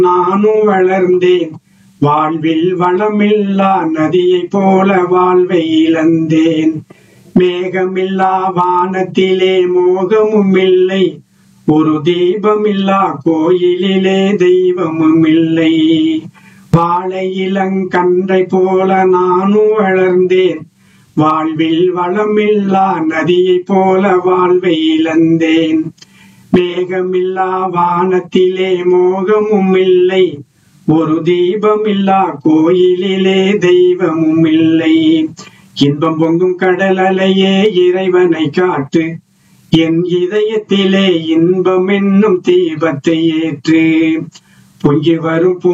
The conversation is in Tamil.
நானும் வளர்ந்தேன். வாழ்வில் வளமில்லா நதியைப் போல வாழ்வை இழந்தேன். மேகமில்லா வானத்திலே மோகமும் இல்லை, ஒரு தீபமில்லா கோயிலிலே தெய்வமும் இல்லை. வாழை இளங்கன்றை போல நானும் வளர்ந்தேன். வாழ்வில் வளமில்லா நதியைப் போல வாழ்வை இழந்தேன். மேகமில்லா வானத்திலே மோகமும் இல்லை, ஒரு தீபமில்லா கோயிலிலே தெய்வமும் இல்லை. இன்பம் பொங்கும் கடல் அலையே இறைவனை காட்டு, என் இதயத்திலே இன்பம் என்னும் தீபத்தை ஏற்று. பொங்கி வரும்